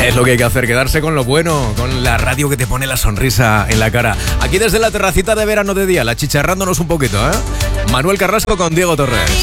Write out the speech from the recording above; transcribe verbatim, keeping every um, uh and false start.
Es lo que hay que hacer, quedarse con lo bueno, con la radio que te pone la sonrisa en la cara. Aquí desde la terracita de verano de día, la chicharrándonos un poquito, ¿eh? Manuel Carrasco con Diego Torres.